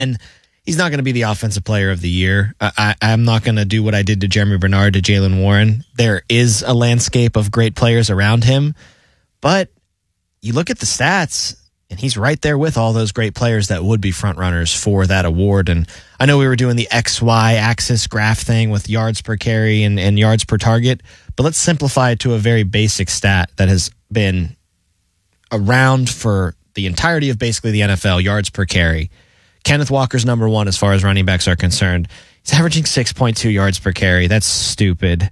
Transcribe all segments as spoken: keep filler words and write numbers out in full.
And he's not going to be the offensive player of the year. I, I, I'm not going to do what I did to Jeremy Bernard, to Jaylen Warren. There is a landscape of great players around him, but you look at the stats, and he's right there with all those great players that would be front runners for that award. And I know we were doing the X Y axis graph thing with yards per carry and, and yards per target, but let's simplify it to a very basic stat that has been around for the entirety of basically the N F L, yards per carry. Kenneth Walker's number one as far as running backs are concerned. He's averaging six point two yards per carry. That's stupid.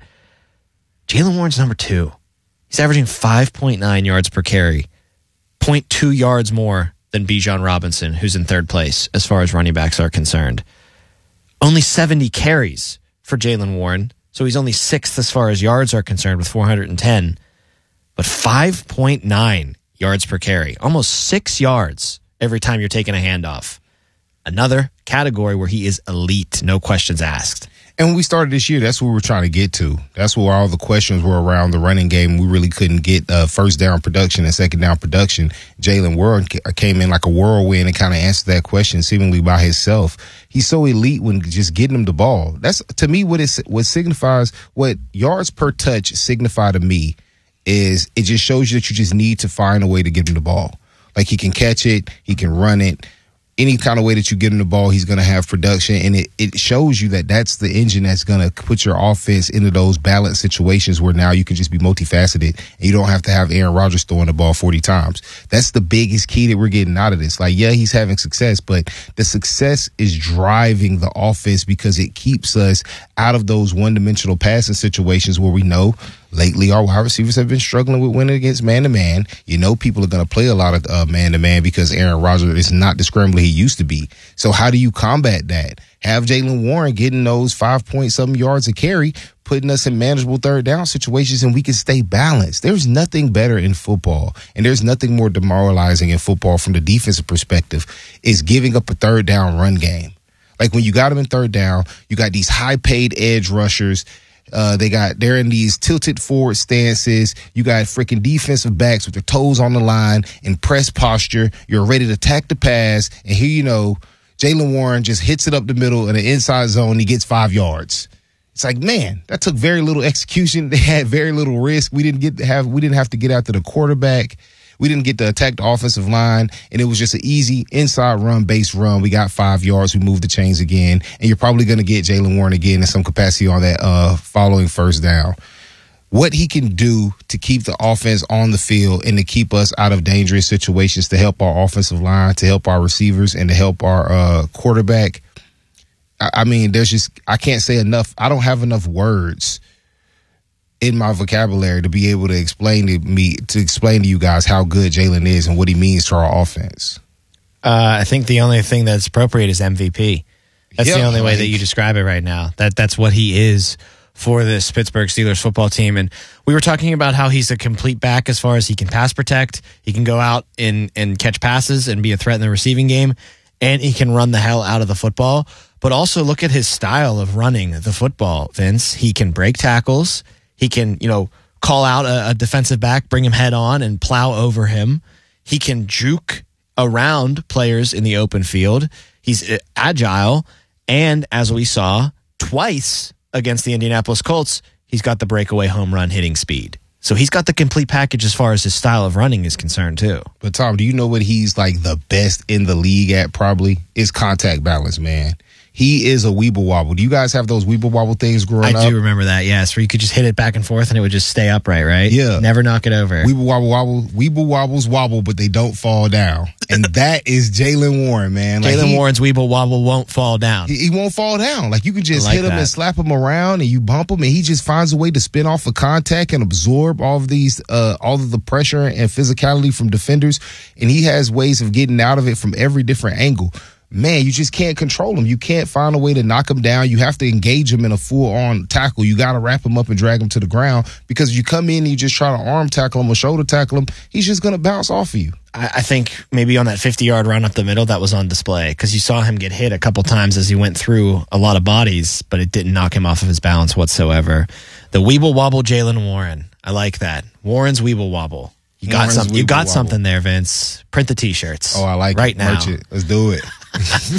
Jaylen Warren's number two. He's averaging five point nine yards per carry. zero point two yards more than Bijan Robinson, who's in third place as far as running backs are concerned. Only seventy carries for Jaylen Warren, so he's only sixth as far as yards are concerned with four hundred ten. But five point nine yards per carry, almost six yards every time you're taking a handoff. Another category where he is elite, no questions asked. And when we started this year, that's what we were trying to get to. That's where all the questions were around the running game. We really couldn't get uh, first down production and second down production. Jaylen Warren came in like a whirlwind and kind of answered that question seemingly by himself. He's so elite when just getting him the ball. That's, to me, what it what signifies, what yards per touch signify to me is it just shows you that you just need to find a way to get him the ball. Like, he can catch it, he can run it. Any kind of way that you get him the ball, he's going to have production. And it, it shows you that that's the engine that's going to put your offense into those balanced situations where now you can just be multifaceted and you don't have to have Aaron Rodgers throwing the ball forty times. That's the biggest key that we're getting out of this. Like, yeah, he's having success, but the success is driving the offense because it keeps us out of those one-dimensional passing situations where we know lately our wide receivers have been struggling with winning against man-to-man. You know people are going to play a lot of uh, man-to-man because Aaron Rodgers is not the scrambler he used to be. So how do you combat that? Have Jaylen Warren getting those five-point-something yards a carry, putting us in manageable third down situations, and we can stay balanced. There's nothing better in football, and there's nothing more demoralizing in football from the defensive perspective is giving up a third down run game. Like, when you got them in third down, you got these high-paid edge rushers. Uh, they got, they're in these tilted forward stances. You got freaking defensive backs with their toes on the line in press posture. You're ready to attack the pass. And here, you know, Jaylen Warren just hits it up the middle in the inside zone. And he gets five yards. It's like, man, that took very little execution. They had very little risk. We didn't get to have, we didn't have to get after the quarterback. We didn't get to attack the offensive line, and it was just an easy inside run, base run. We got five yards. We moved the chains again, and you're probably going to get Jaylen Warren again in some capacity on that uh, following first down. What he can do to keep the offense on the field and to keep us out of dangerous situations, to help our offensive line, to help our receivers, and to help our uh, quarterback. I, I mean, there's just, I can't say enough. I don't have enough words in my vocabulary to be able to explain to me, to explain to you guys how good Jaylen is and what he means to our offense. Uh, I think the only thing that's appropriate is M V P. That's Yeah, the only way like- that you describe it right now. That that's what he is for this Pittsburgh Steelers football team. And we were talking about how he's a complete back as far as he can pass protect, he can go out and, and catch passes and be a threat in the receiving game, and he can run the hell out of the football. But also look at his style of running the football, Vince. He can break tackles. He can, you know, call out a, a defensive back, bring him head on, and plow over him. He can juke around players in the open field. He's agile. And as we saw twice against the Indianapolis Colts, he's got the breakaway home run hitting speed. So he's got the complete package as far as his style of running is concerned, too. But, Tom, do you know what he's like the best in the league at probably? Is contact balance, man. He is a weeble wobble. Do you guys have those weeble wobble things growing I up? do remember that, yes, where you could just hit it back and forth and it would just stay upright, right? Yeah. Never knock it over. Weeble wobble wobble. Weeble wobbles wobble, but they don't fall down. And that is Jaylen Warren, man. Like Jaylen he, Warren's Weeble Wobble won't fall down. He, he won't fall down. Like, you can just I like hit him that. and slap him around and you bump him and he just finds a way to spin off of contact and absorb all of these, uh, all of the pressure and physicality from defenders. And he has ways of getting out of it from every different angle. Man, you just can't control him. You can't find a way to knock him down. You have to engage him in a full-on tackle. You got to wrap him up and drag him to the ground, because if you come in and you just try to arm tackle him or shoulder tackle him, he's just going to bounce off of you. I, I think maybe on that fifty-yard run up the middle, that was on display, because you saw him get hit a couple times as he went through a lot of bodies, but it didn't knock him off of his balance whatsoever. The Weeble Wobble Jaylen Warren. I like that. Warren's Weeble Wobble. You got Warren's something. You Weeble got Wobble. something there, Vince. Print the T-shirts. Oh, I like right it. now. Merch it. Let's do it.